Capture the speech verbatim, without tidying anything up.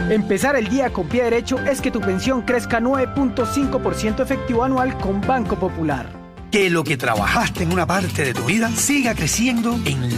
Empezar el día con pie derecho es que tu pensión crezca nueve punto cinco por ciento efectivo anual con Banco Popular. Que lo que trabajaste en una parte de tu vida siga creciendo en